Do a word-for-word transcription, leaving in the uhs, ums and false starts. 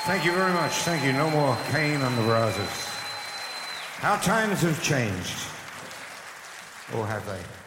Thank you very much. Thank you. No more Kane and the Brazzers. How times have changed. Or have they?